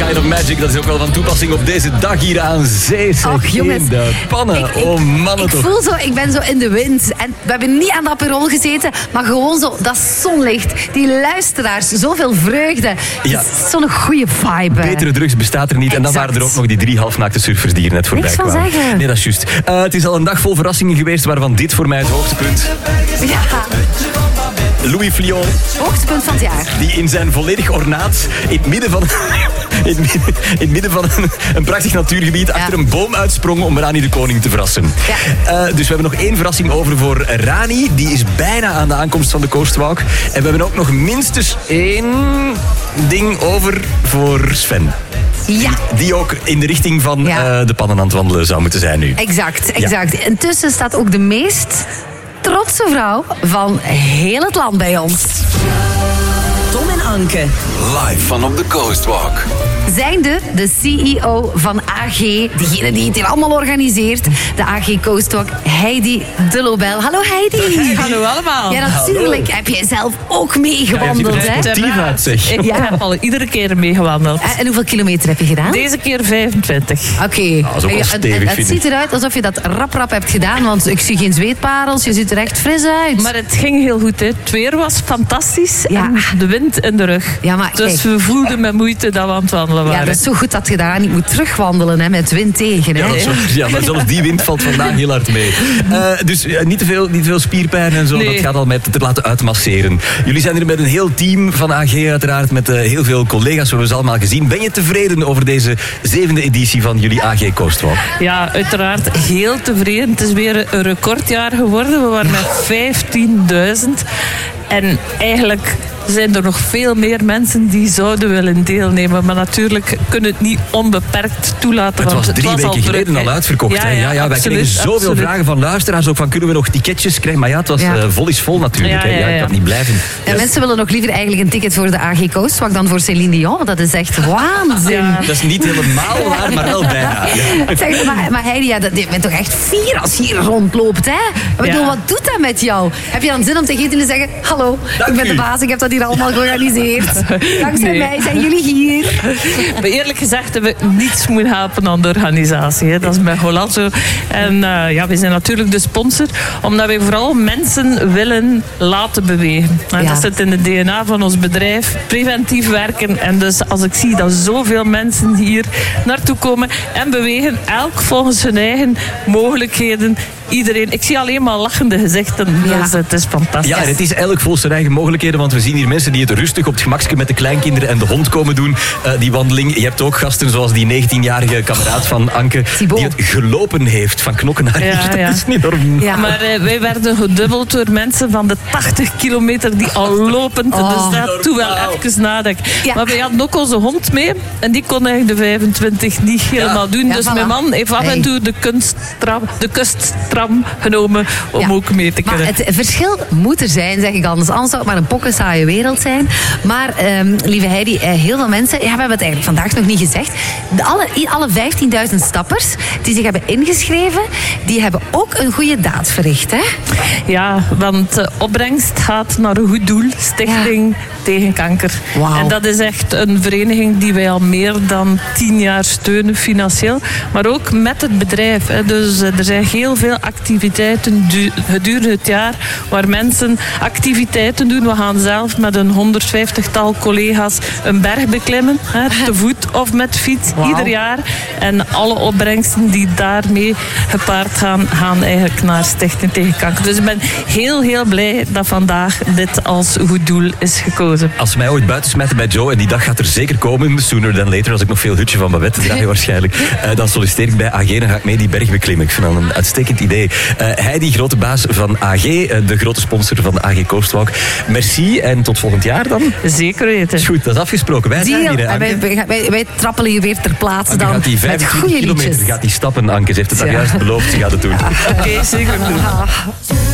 Kind of Magic, dat is ook wel van toepassing op deze dag hier aan zee. Och, jongens. In de pannen. Mannen toch. Ik voel zo, ik ben zo in de wind. En we hebben niet aan dat Aperol gezeten, maar gewoon zo dat zonlicht. Die luisteraars, zoveel vreugde. Ja. Zo'n goede vibe. Betere drugs bestaat er niet. En dan waren er ook nog die 3 halfnaakte surfers die hier net voorbij Niks van kwamen. zeggen. Nee, dat is juist. Het is al een dag vol verrassingen geweest, waarvan dit voor mij het hoogtepunt. Ja, Louis Flion, hoogtepunt van het jaar. die in zijn volledig ornaat in het midden van... In het midden van een prachtig natuurgebied achter een boom uitsprong om Rani de Koning te verrassen. Ja. Dus we hebben nog 1 verrassing over voor Rani. Die is bijna aan de aankomst van de Coastwalk. En we hebben ook nog minstens 1 ding over voor Sven. Ja. Die ook in de richting van de pannen aan het wandelen zou moeten zijn nu. Exact. Intussen staat ook de meest trotse vrouw van heel het land bij ons. Tom en Anke. Live van op de Coastwalk. Zijnde de CEO van AG, diegene die het hier allemaal organiseert, de AG Coastwalk, Heidi de Lobel. Hallo Heidi. Hallo allemaal. Ja, natuurlijk heb jij zelf ook meegewandeld, Ja, je ziet er hè? sportief uit, zeg. Ik heb al iedere keer meegewandeld. En hoeveel kilometer heb je gedaan? Deze keer 25. Oké. dat is ook wel stevig, het vind ziet eruit alsof je dat rap hebt gedaan, want ik zie geen zweetparels, je ziet er echt fris uit. Maar het ging heel goed. Hè. Het weer was fantastisch. Ja. En de wind in de rug. Ja, maar dus kijk. we voelden met moeite dat we aan het wandelen waren. Ja, dat is zo goed dat je daar niet moet terugwandelen, hè, met wind tegen. Hè? Ja, maar zelfs die wind valt vandaag heel hard mee. Dus niet te veel spierpijn en zo. Nee. Dat gaat al met te laten uitmasseren. Jullie zijn hier met een heel team van AG uiteraard. Met heel veel collega's, we hebben ze allemaal gezien. Ben je tevreden over deze 7e editie van jullie AG Coastwalk? Ja, uiteraard heel tevreden. Het is weer een recordjaar geworden. We waren met 15.000. En eigenlijk zijn er nog veel meer mensen die zouden willen deelnemen. Maar natuurlijk kunnen het niet onbeperkt toelaten. Het was want 3 al weken druk, geleden hè. al uitverkocht. Ja, hè? ja, wij absoluut, kregen zoveel absoluut. vragen van luisteraars. Ook van, kunnen we nog ticketjes krijgen? Maar ja, het was vol is vol natuurlijk. Ja, hè? ja, Ik ja. kan niet blijven. En mensen willen nog liever eigenlijk een ticket voor de AG Coastwalk dan voor Céline Dion. Want dat is echt waanzin. Ja. Dat is niet helemaal waar, maar wel bijna. Ja. Zeg, maar Heidi, je bent toch echt fier als je hier rondloopt, hè? Ik bedoel, Ja. wat doet dat met jou? Heb je dan zin om tegen iedereen te zeggen... Hallo, ik ben de u. baas, ik heb dat hier allemaal georganiseerd. Dankzij mij zijn jullie hier. Maar eerlijk gezegd hebben we niets moeten helpen aan de organisatie. Hè. Dat is bij Holland zo. En we zijn natuurlijk de sponsor. Omdat wij vooral mensen willen laten bewegen. En Ja. dat zit in het DNA van ons bedrijf. Preventief werken. En dus als ik zie dat zoveel mensen hier naartoe komen en bewegen. Elk volgens hun eigen mogelijkheden. Iedereen. Ik zie alleen maar lachende gezichten. Ja. Dus het is fantastisch. Ja, en het is elk volgens zijn eigen mogelijkheden, want we zien hier mensen die het rustig op het gemakske met de kleinkinderen en de hond komen doen, die wandeling. Je hebt ook gasten zoals die 19-jarige kameraad van Anke, Thibaut. die het gelopen heeft van Knokken naar hier. Ja, ja. Dat is niet normaal. Ja. Maar wij werden gedubbeld door mensen van de 80 kilometer die al lopend. Oh. Dus daar toe wel even nadenken. Ja. Maar wij hadden ook onze hond mee. En die kon eigenlijk de 25 niet helemaal doen. Ja, Dus voilà. mijn man heeft af en Hey. toe de kusttram genomen om Ja. ook mee te kunnen. Maar het verschil moet er zijn, zeg ik anders. Anders zou het maar een pokkensaaie wereld zijn. Maar, lieve Heidi, heel veel mensen... Ja, we hebben het eigenlijk vandaag nog niet gezegd. Alle 15.000 stappers die zich hebben ingeschreven, die hebben ook een goede daad verricht, hè? Ja, want de opbrengst gaat naar een goed doel. Stichting tegen kanker. Wauw. En dat is echt een vereniging die wij al meer dan 10 jaar steunen financieel. Maar ook met het bedrijf. Hè. Dus er zijn heel veel activiteiten gedurende het jaar waar mensen activiteiten doen. We gaan zelf met een 150-tal collega's een berg beklimmen. Hè, te voet of met fiets. Wauw. Ieder jaar. En alle opbrengsten die daarmee gepaard gaan, gaan eigenlijk naar Stichting tegen Kanker. Dus ik ben heel, heel blij dat vandaag dit als goed doel is gekozen. Als ze mij ooit buiten smijten bij Joe, en die dag gaat er zeker komen, sooner than later, als ik nog veel hutje van Babette draai waarschijnlijk, dan solliciteer ik bij AG en ga ik mee die berg beklimmen. Ik vind dat een uitstekend idee. Heidi, grote baas van AG, de grote sponsor van de AG Coastwalk. Merci en tot volgend jaar dan. Zeker weten. Is goed, dat is afgesproken. Wij zijn Deal. hier, hè, En Anke. wij trappelen hier weer ter plaatse Anke dan gaat die met 25 goede kilometer liedjes. gaat die stappen, Anke. Ze heeft het daar Ja. juist beloofd, ze gaat het doen. Oké, zeker doen.